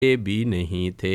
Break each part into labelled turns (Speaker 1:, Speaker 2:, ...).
Speaker 1: بھی نہیں تھے۔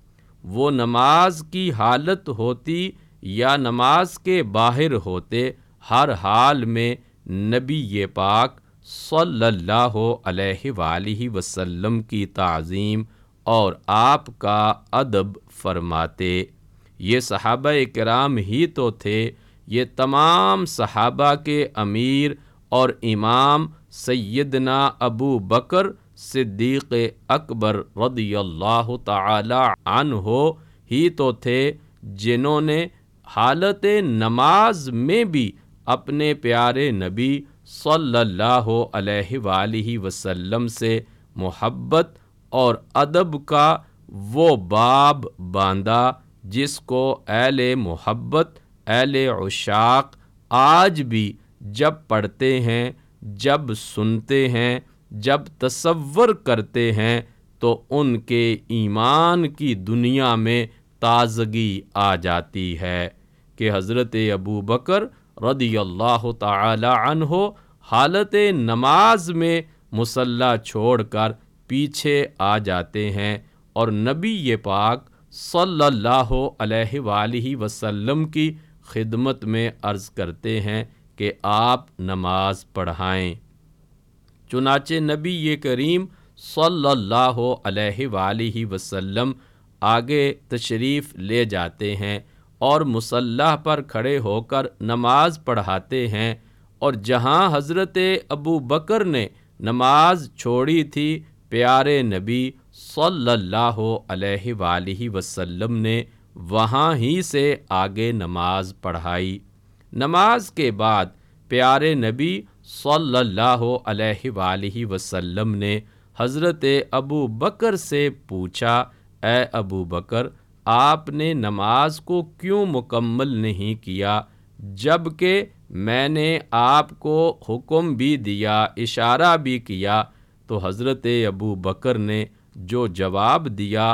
Speaker 1: وہ نماز کی حالت ہوتی یا نماز کے باہر ہوتے، ہر حال میں نبی پاک صلی اللہ علیہ وآلہ وسلم کی تعظیم اور آپ کا ادب فرماتے۔ یہ صحابہ کرام ہی تو تھے، یہ تمام صحابہ کے امیر اور امام سیدنا ابو بکر صدیق اکبر رضی اللہ تعالی عنہ ہی تو تھے، جنہوں نے حالت نماز میں بھی اپنے پیارے نبی صلی اللہ علیہ وآلہ وسلم سے محبت اور ادب کا وہ باب باندھا جس کو اہل محبت، اہل عشاق آج بھی جب پڑھتے ہیں، جب سنتے ہیں، جب تصور کرتے ہیں تو ان کے ایمان کی دنیا میں تازگی آ جاتی ہے کہ حضرت ابو بکر رضی اللہ تعالی عنہ حالت نماز میں مصلی چھوڑ کر پیچھے آ جاتے ہیں اور نبی پاک صلی اللہ علیہ وآلہ وسلم کی خدمت میں عرض کرتے ہیں کہ آپ نماز پڑھائیں۔ چنانچہ نبی کریم صلی اللہ علیہ وآلہ وسلم آگے تشریف لے جاتے ہیں اور مصلی پر کھڑے ہو کر نماز پڑھاتے ہیں، اور جہاں حضرت ابو بکر نے نماز چھوڑی تھی، پیارے نبی صلی اللہ علیہ وآلہ وسلم نے وہاں ہی سے آگے نماز پڑھائی۔ نماز کے بعد پیارے نبی صلی اللہ علیہ وآلہ وسلم نے حضرت ابو بکر سے پوچھا، اے ابو بکر، آپ نے نماز کو کیوں مکمل نہیں کیا، جبکہ میں نے آپ کو حکم بھی دیا، اشارہ بھی کیا؟ تو حضرت ابو بکر نے جو جواب دیا،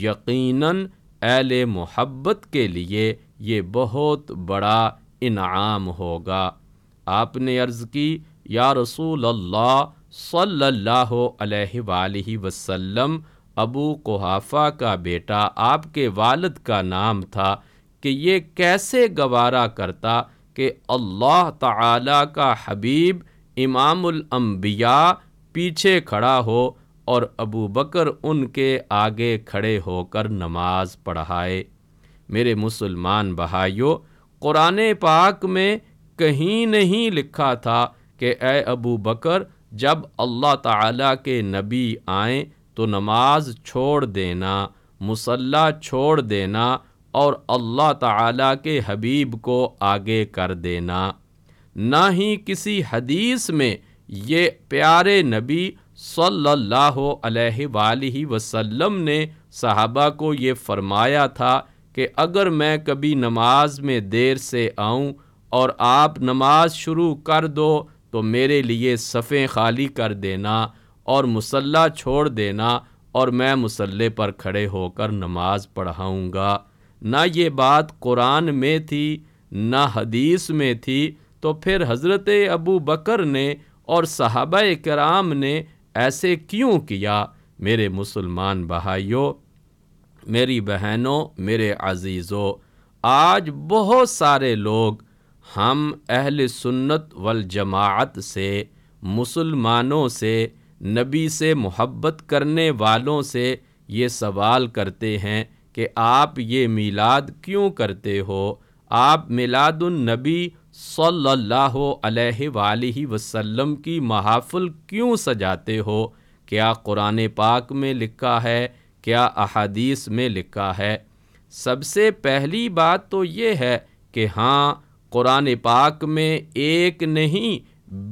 Speaker 1: یقیناً اہل محبت کے لیے یہ بہت بڑا انعام ہوگا۔ آپ نے عرض کی، یا رسول اللہ صلی اللہ علیہ وآلہ وسلم، ابو قحافہ کا بیٹا آپ کے والد کا نام تھا، کہ یہ کیسے گوارا کرتا کہ اللہ تعالی کا حبیب امام الانبیاء پیچھے کھڑا ہو اور ابو بکر ان کے آگے کھڑے ہو کر نماز پڑھائے۔ میرے مسلمان بھائیو، قرآن پاک میں کہیں نہیں لکھا تھا کہ اے ابو بکر، جب اللہ تعالیٰ کے نبی آئیں تو نماز چھوڑ دینا، مصلی چھوڑ دینا اور اللہ تعالیٰ کے حبیب کو آگے کر دینا۔ نہ ہی کسی حدیث میں یہ پیارے نبی صلی اللہ علیہ وآلہ وسلم نے صحابہ کو یہ فرمایا تھا کہ اگر میں کبھی نماز میں دیر سے آؤں اور آپ نماز شروع کر دو تو میرے لیے صفیں خالی کر دینا اور مصلی چھوڑ دینا اور میں مصلی پر کھڑے ہو کر نماز پڑھاؤں گا۔ نہ یہ بات قرآن میں تھی، نہ حدیث میں تھی، تو پھر حضرت ابو بکر نے اور صحابہ کرام نے ایسے کیوں کیا؟ میرے مسلمان بھائیوں، میری بہنوں، میرے عزیزوں، آج بہت سارے لوگ ہم اہل سنت والجماعت سے، مسلمانوں سے، نبی سے محبت کرنے والوں سے یہ سوال کرتے ہیں کہ آپ یہ میلاد کیوں کرتے ہو؟ آپ میلاد النبی صلی اللہ علیہ وآلہ وسلم کی محافل کیوں سجاتے ہو؟ کیا قرآن پاک میں لکھا ہے؟ کیا احادیث میں لکھا ہے؟ سب سے پہلی بات تو یہ ہے کہ ہاں، قرآن پاک میں ایک نہیں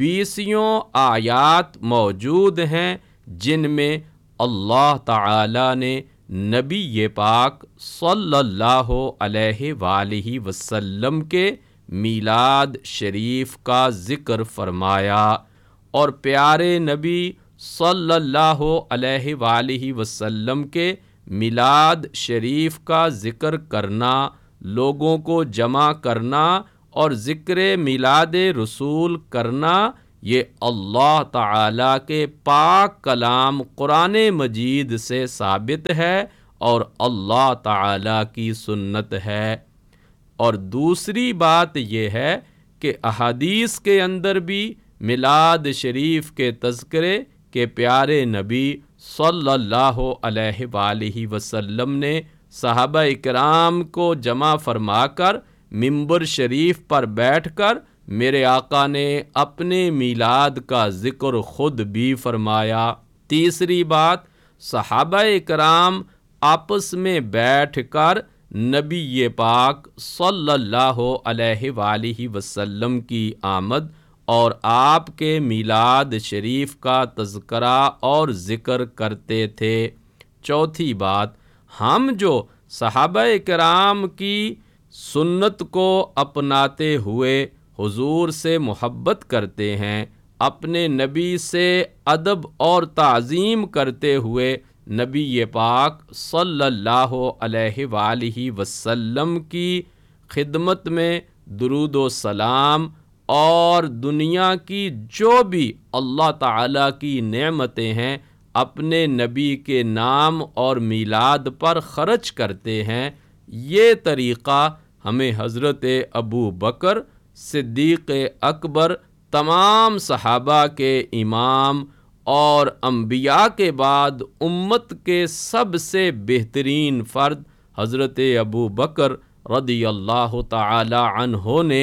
Speaker 1: 20 آیات موجود ہیں جن میں اللہ تعالی نے نبی پاک صلی اللہ علیہ وآلہ وسلم کے میلاد شریف کا ذکر فرمایا، اور پیارے نبی صلی اللہ علیہ وآلہ وسلم کے میلاد شریف کا ذکر کرنا، لوگوں کو جمع کرنا اور ذکر میلاد رسول کرنا، یہ اللہ تعالیٰ کے پاک کلام قرآن مجید سے ثابت ہے اور اللہ تعالیٰ کی سنت ہے۔ اور دوسری بات یہ ہے کہ احادیث کے اندر بھی میلاد شریف کے تذکرے کہ پیارے نبی صلی اللہ علیہ وآلہ وسلم نے صحابہ اکرام کو جمع فرما کر منبر شریف پر بیٹھ کر میرے آقا نے اپنے میلاد کا ذکر خود بھی فرمایا۔ تیسری بات، صحابہ اکرام آپس میں بیٹھ کر نبی پاک صلی اللہ علیہ وآلہ وسلم کی آمد اور آپ کے میلاد شریف کا تذکرہ اور ذکر کرتے تھے۔ چوتھی بات، ہم جو صحابہ کرام کی سنت کو اپناتے ہوئے حضور سے محبت کرتے ہیں، اپنے نبی سے ادب اور تعظیم کرتے ہوئے نبی پاک صلی اللہ علیہ وآلہ وسلم کی خدمت میں درود و سلام اور دنیا کی جو بھی اللہ تعالیٰ کی نعمتیں ہیں اپنے نبی کے نام اور میلاد پر خرچ کرتے ہیں، یہ طریقہ ہمیں حضرت ابو بکر صدیق اکبر، تمام صحابہ کے امام اور انبیاء کے بعد امت کے سب سے بہترین فرد حضرت ابو بکر رضی اللہ تعالی عنہ نے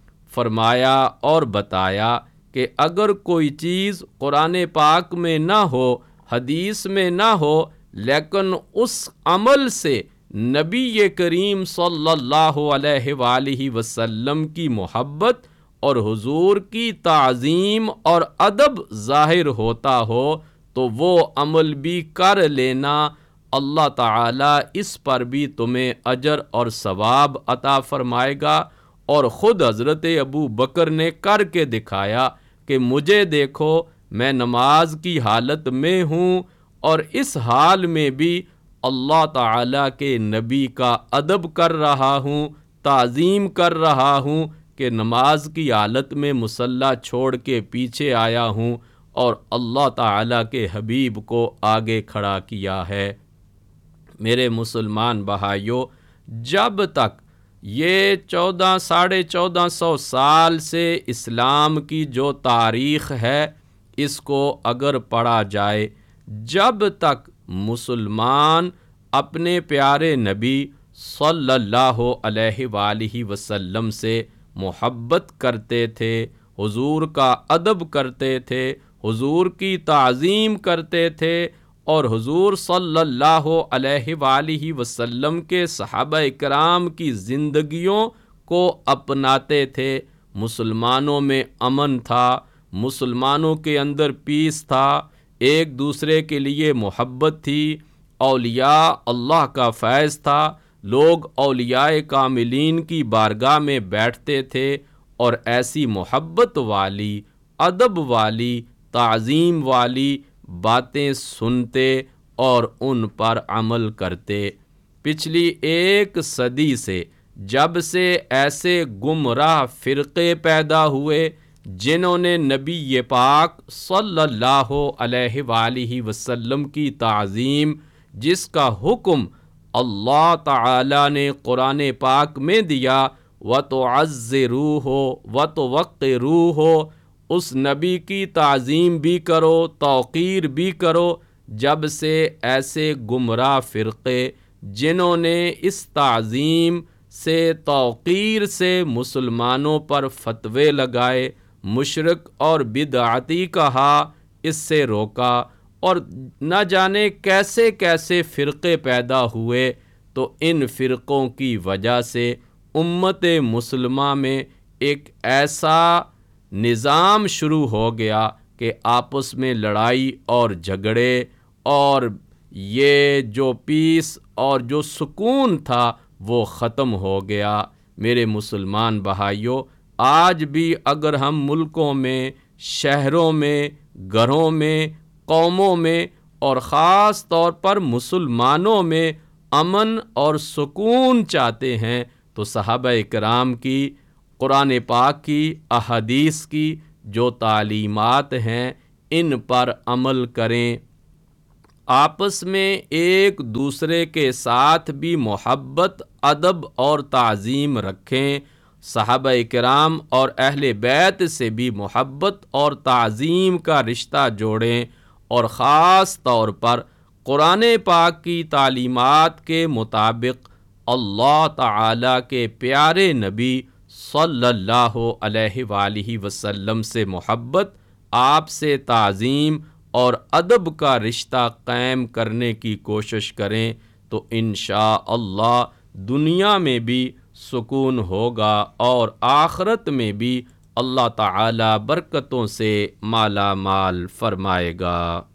Speaker 1: فرمایا اور بتایا کہ اگر کوئی چیز قرآن پاک میں نہ ہو، حدیث میں نہ ہو، لیکن اس عمل سے نبی کریم صلی اللہ علیہ وآلہ وسلم کی محبت اور حضور کی تعظیم اور ادب ظاہر ہوتا ہو تو وہ عمل بھی کر لینا، اللہ تعالیٰ اس پر بھی تمہیں اجر اور ثواب عطا فرمائے گا۔ اور خود حضرت ابو بکر نے کر کے دکھایا کہ مجھے دیکھو، میں نماز کی حالت میں ہوں اور اس حال میں بھی اللہ تعالیٰ کے نبی کا ادب کر رہا ہوں، تعظیم کر رہا ہوں کہ نماز کی حالت میں مصلی چھوڑ کے پیچھے آیا ہوں اور اللہ تعالیٰ کے حبیب کو آگے کھڑا کیا ہے۔ میرے مسلمان بھائیو، جب تک یہ 1400 سال سے اسلام کی جو تاریخ ہے اس کو اگر پڑھا جائے، جب تک مسلمان اپنے پیارے نبی صلی اللہ علیہ وآلہ وسلم سے محبت کرتے تھے، حضور کا ادب کرتے تھے، حضور کی تعظیم کرتے تھے اور حضور صلی اللہ علیہ وآلہ وسلم کے صحابہ اکرام کی زندگیوں کو اپناتے تھے، مسلمانوں میں امن تھا، مسلمانوں کے اندر پیس تھا، ایک دوسرے کے لیے محبت تھی، اولیاء اللہ کا فیض تھا، لوگ اولیاء کاملین کی بارگاہ میں بیٹھتے تھے اور ایسی محبت والی، ادب والی، تعظیم والی باتیں سنتے اور ان پر عمل کرتے۔ پچھلی 1 صدی سے جب سے ایسے گمراہ فرقے پیدا ہوئے جنہوں نے نبی پاک صلی اللہ علیہ وآلہ وسلم کی تعظیم، جس کا حکم اللہ تعالی نے قرآن پاک میں دیا، وَتُعَزِّرُوهُ وَتُوَقِّرُوهُ، اس نبی کی تعظیم بھی کرو، توقیر بھی کرو، جب سے ایسے گمراہ فرقے جنہوں نے اس تعظیم سے، توقیر سے مسلمانوں پر فتوے لگائے، مشرک اور بدعتی کہا، اس سے روکا، اور نہ جانے کیسے کیسے فرقے پیدا ہوئے، تو ان فرقوں کی وجہ سے امت مسلمہ میں ایک ایسا نظام شروع ہو گیا کہ آپس میں لڑائی اور جھگڑے اور یہ جو پیس اور جو سکون تھا وہ ختم ہو گیا۔ میرے مسلمان بھائیوں، آج بھی اگر ہم ملکوں میں، شہروں میں، گھروں میں، قوموں میں اور خاص طور پر مسلمانوں میں امن اور سکون چاہتے ہیں تو صحابہ کرام کی، قرآن پاک کی، احادیث کی جو تعلیمات ہیں ان پر عمل کریں، آپس میں ایک دوسرے کے ساتھ بھی محبت، ادب اور تعظیم رکھیں، صحابہ کرام اور اہل بیت سے بھی محبت اور تعظیم کا رشتہ جوڑیں، اور خاص طور پر قرآن پاک کی تعلیمات کے مطابق اللہ تعالیٰ کے پیارے نبی صلی اللہ علیہ وآلہ وسلم سے محبت، آپ سے تعظیم اور ادب کا رشتہ قائم کرنے کی کوشش کریں، تو انشاءاللہ دنیا میں بھی سکون ہوگا اور آخرت میں بھی اللہ تعالی برکتوں سے مالا مال فرمائے گا۔